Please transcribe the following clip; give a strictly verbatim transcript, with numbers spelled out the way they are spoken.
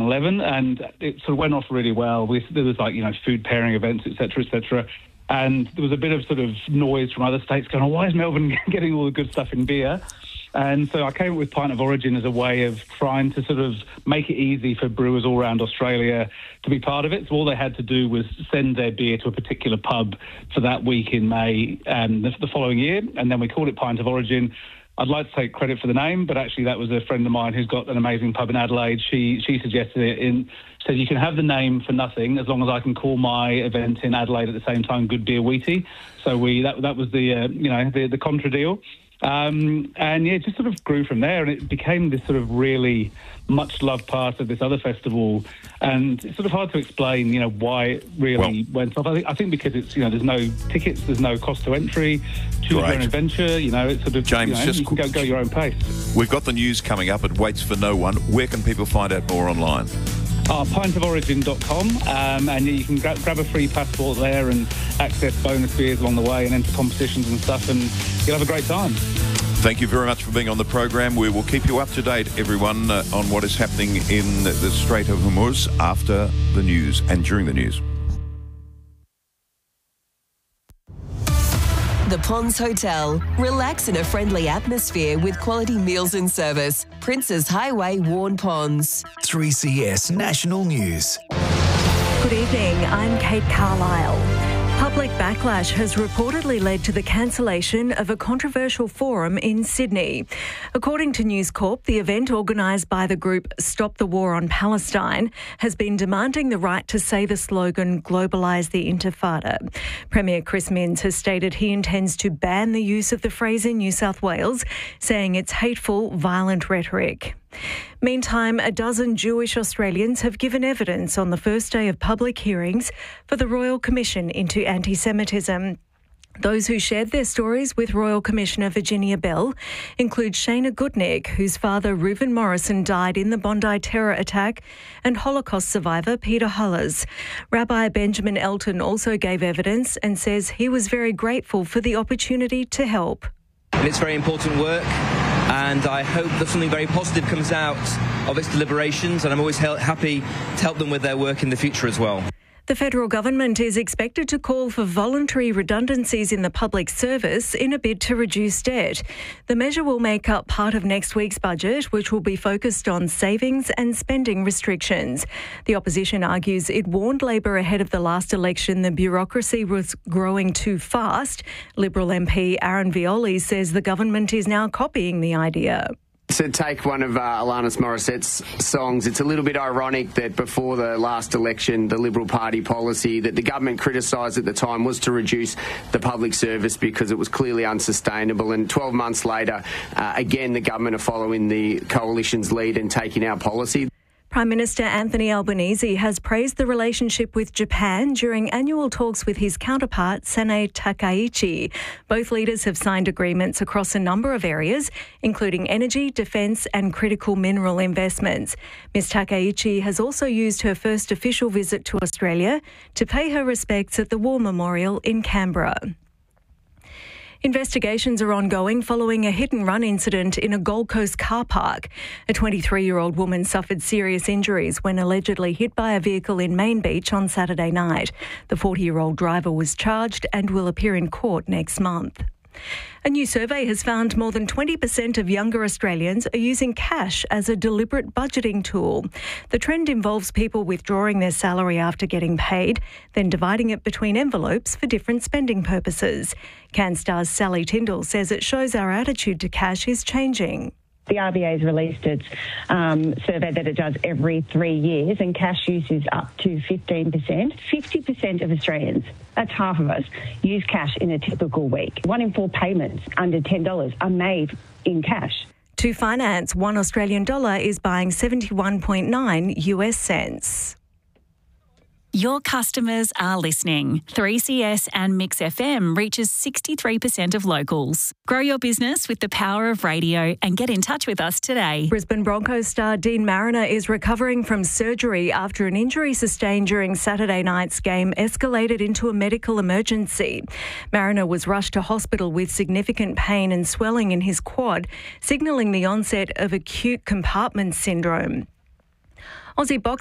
eleven, and it sort of went off really well. We, there was like, you know, food pairing events, et cetera, et cetera. And there was a bit of sort of noise from other states going, oh, why is Melbourne getting all the good stuff in beer? And so I came up with Pint of Origin as a way of trying to sort of make it easy for brewers all around Australia to be part of it. So all they had to do was send their beer to a particular pub for that week in May um, the, the following year, and then we called it Pint of Origin. I'd like to take credit for the name, but actually that was a friend of mine who's got an amazing pub in Adelaide. She she suggested it in, said you can have the name for nothing as long as I can call my event in Adelaide at the same time Good Beer Wheatie. So we that that was the uh, you know the the contra deal. Um, and yeah, it just sort of grew from there, and it became this sort of really much loved part of this other festival. And it's sort of hard to explain, you know, why it really well, went off. I think, I think because it's, you know, there's no tickets, there's no cost to entry, choose your own adventure, you know, it's sort of, James, you know, just you can go, go your own pace. We've got the news coming up. It waits for no one. Where can people find out more online? Uh, pint of origin dot com, um, and you can gra- grab a free passport there and access bonus beers along the way and enter competitions and stuff, and you'll have a great time. Thank you very much for being on the program. We will keep you up to date, everyone, uh, on what is happening in the Strait of Hormuz after the news and during the news. The Ponds Hotel. Relax in a friendly atmosphere with quality meals and service. Princes Highway, Warn Ponds. three C S National News. Good evening, I'm Kate Carlisle. Public backlash has reportedly led to the cancellation of a controversial forum in Sydney. According to News Corp, the event organised by the group Stop the War on Palestine has been demanding the right to say the slogan "Globalise the Intifada." Premier Chris Minns has stated he intends to ban the use of the phrase in New South Wales, saying it's hateful, violent rhetoric. Meantime, a dozen Jewish Australians have given evidence on the first day of public hearings for the Royal Commission into Anti-Semitism. Those who shared their stories with Royal Commissioner Virginia Bell include Shana Goodnick, whose father Reuven Morrison died in the Bondi terror attack, and Holocaust survivor Peter Hullers. Rabbi Benjamin Elton also gave evidence and says he was very grateful for the opportunity to help. And it's very important work, and I hope that something very positive comes out of its deliberations, and I'm always happy to help them with their work in the future as well. The federal government is expected to call for voluntary redundancies in the public service in a bid to reduce debt. The measure will make up part of next week's budget, which will be focused on savings and spending restrictions. The opposition argues it warned Labor ahead of the last election the bureaucracy was growing too fast. Liberal M P Aaron Violi says the government is now copying the idea. To take one of uh, Alanis Morissette's songs, it's a little bit ironic that before the last election, the Liberal Party policy that the government criticised at the time was to reduce the public service because it was clearly unsustainable. And twelve months later, uh, again, the government are following the coalition's lead and taking our policy. Prime Minister Anthony Albanese has praised the relationship with Japan during annual talks with his counterpart, Sanae Takaichi. Both leaders have signed agreements across a number of areas, including energy, defence and critical mineral investments. Ms Takaichi has also used her first official visit to Australia to pay her respects at the War Memorial in Canberra. Investigations are ongoing following a hit-and-run incident in a Gold Coast car park. A twenty-three-year-old woman suffered serious injuries when allegedly hit by a vehicle in Main Beach on Saturday night. The forty-year-old driver was charged and will appear in court next month. A new survey has found more than twenty percent of younger Australians are using cash as a deliberate budgeting tool. The trend involves people withdrawing their salary after getting paid, then dividing it between envelopes for different spending purposes. CanStar's Sally Tyndall says it shows our attitude to cash is changing. The R B A has released its um, survey that it does every three years, and cash use is up to fifteen percent. fifty percent of Australians, that's half of us, use cash in a typical week. One in four payments under ten dollars are made in cash. To finance, one Australian dollar is buying seventy-one point nine U S cents. Your customers are listening. three C S and Mix F M reaches sixty-three percent of locals. Grow your business with the power of radio and get in touch with us today. Brisbane Broncos star Dean Mariner is recovering from surgery after an injury sustained during Saturday night's game escalated into a medical emergency. Mariner was rushed to hospital with significant pain and swelling in his quad, signalling the onset of acute compartment syndrome. Aussie boxing